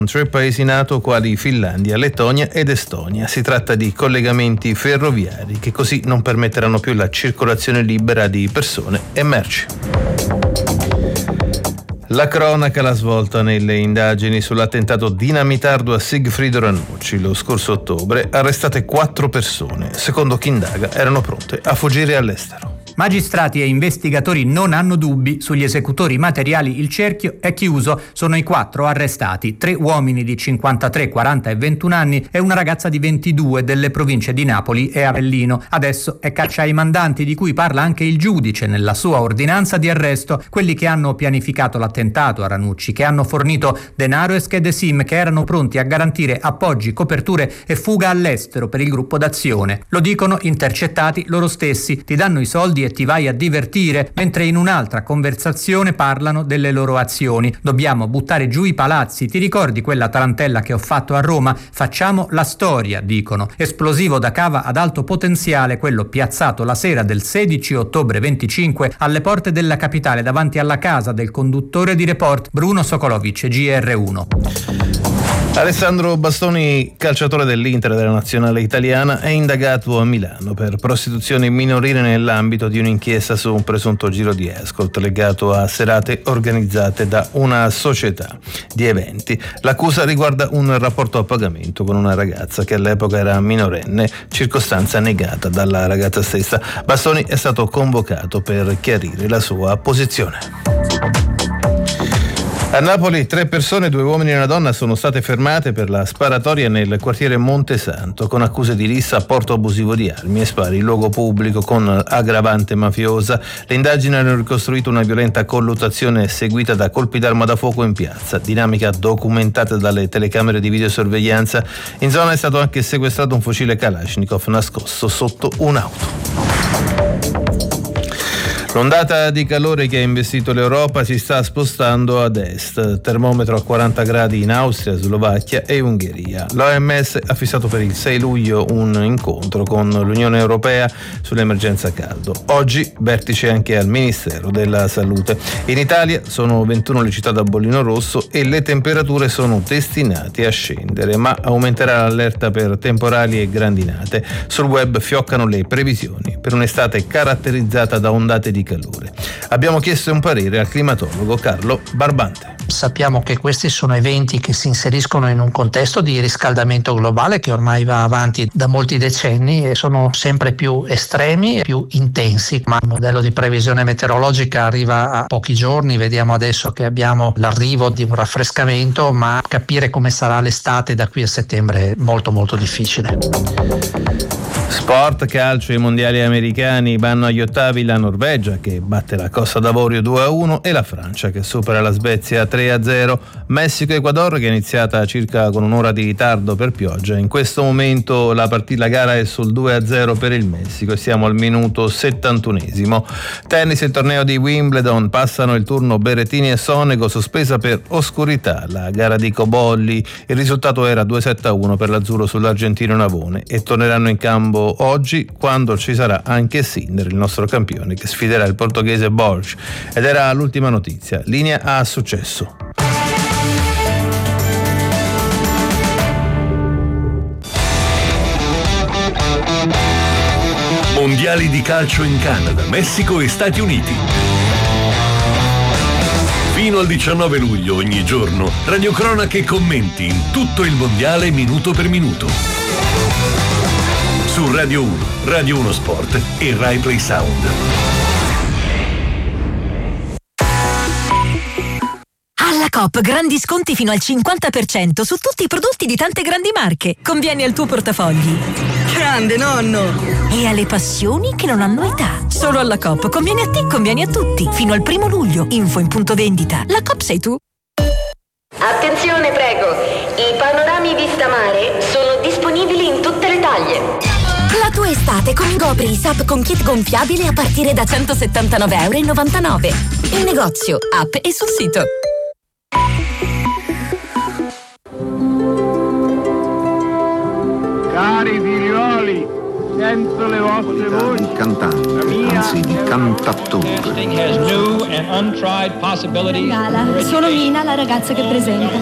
tre paesi NATO quali Finlandia, Lettonia ed Estonia. Si tratta di collegamenti ferroviari che così non permetteranno più la circolazione libera di persone e merci. La cronaca la svolta nelle indagini sull'attentato dinamitardo a Sigfrido Ranucci lo scorso ottobre. Arrestate 4 persone. Secondo chi indaga erano pronte a fuggire all'estero. Magistrati e investigatori non hanno dubbi sugli esecutori materiali. Il cerchio è chiuso. Sono i 4 arrestati, 3 uomini di 53, 40 e 21 anni e una ragazza di 22 delle province di Napoli e Avellino. Adesso è caccia ai mandanti, di cui parla anche il giudice nella sua ordinanza di arresto, quelli che hanno pianificato l'attentato a Ranucci, che hanno fornito denaro e schede SIM, che erano pronti a garantire appoggi, coperture e fuga all'estero per il gruppo d'azione. Lo dicono intercettati loro stessi: ti danno i soldi e ti vai a divertire, mentre in un'altra conversazione parlano delle loro azioni. Dobbiamo buttare giù i palazzi, ti ricordi quella tarantella che ho fatto a Roma? Facciamo la storia, dicono. Esplosivo da cava ad alto potenziale, quello piazzato la sera del 16 ottobre 25 alle porte della capitale, davanti alla casa del conduttore di Report Bruno Sokolovic, GR1. Alessandro Bastoni, calciatore dell'Inter e della nazionale italiana, è indagato a Milano per prostituzione minorile nell'ambito di un'inchiesta su un presunto giro di escort legato a serate organizzate da una società di eventi. L'accusa riguarda un rapporto a pagamento con una ragazza che all'epoca era minorenne, circostanza negata dalla ragazza stessa. Bastoni è stato convocato per chiarire la sua posizione. A Napoli 3 persone, 2 uomini e una donna, sono state fermate per la sparatoria nel quartiere Montesanto con accuse di rissa, apporto abusivo di armi e spari in luogo pubblico con aggravante mafiosa. Le indagini hanno ricostruito una violenta colluttazione seguita da colpi d'arma da fuoco in piazza, dinamica documentata dalle telecamere di videosorveglianza. In zona è stato anche sequestrato un fucile Kalashnikov nascosto sotto un'auto. L'ondata di calore che ha investito l'Europa si sta spostando ad est, termometro a 40 gradi in Austria, Slovacchia e Ungheria. L'OMS ha fissato per il 6 luglio un incontro con l'Unione Europea sull'emergenza caldo. Oggi vertice anche al Ministero della Salute. In Italia sono 21 le città da bollino rosso e le temperature sono destinate a scendere, ma aumenterà l'allerta per temporali e grandinate. Sul web fioccano le previsioni per un'estate caratterizzata da ondate di calore. Abbiamo chiesto un parere al climatologo Carlo Barbante. Sappiamo che questi sono eventi che si inseriscono in un contesto di riscaldamento globale che ormai va avanti da molti decenni e sono sempre più estremi e più intensi, ma il modello di previsione meteorologica arriva a pochi giorni. Vediamo adesso che abbiamo l'arrivo di un raffrescamento, ma capire come sarà l'estate da qui a settembre è molto molto difficile. Sport, calcio, i mondiali americani vanno agli ottavi la Norvegia che batte la Costa d'Avorio 2-1 e la Francia che supera la Svezia 3-0. Messico-Ecuador che è iniziata circa con un'ora di ritardo per pioggia. In questo momento la gara è sul 2-0 per il Messico e siamo al minuto 71esimo. Tennis, il torneo di Wimbledon, passano il turno Berrettini e Sonego, sospesa per oscurità la gara di Cobolli. Il risultato era 2-7-1 per l'azzurro sull'argentino Navone e torneranno in campo oggi quando ci sarà anche Sinner, il nostro campione, che sfiderà il portoghese Borges. Ed era l'ultima notizia. Linea a successo. Mondiali di calcio in Canada, Messico e Stati Uniti. Fino al 19 luglio ogni giorno, radiocronache e commenti in tutto il mondiale minuto per minuto. Su Radio 1, Radio 1 Sport e Rai Play Sound. Alla Coop grandi sconti fino al 50% su tutti i prodotti di tante grandi marche. Conviene al tuo portafogli. Grande nonno! E alle passioni che non hanno età. Solo alla Coop conviene a te, conviene a tutti. Fino al 1 luglio. Info in punto vendita. La Coop sei tu. Attenzione prego, i panorami vista mare sono disponibili in tutte le taglie. La tua estate con Gopri Sub con kit gonfiabile a partire da €179,99. In negozio, app e sul sito. Cari figlioli, sento le vostre voci. Di cantante, anzi di cantattore. Sono Mina, la ragazza che presenta.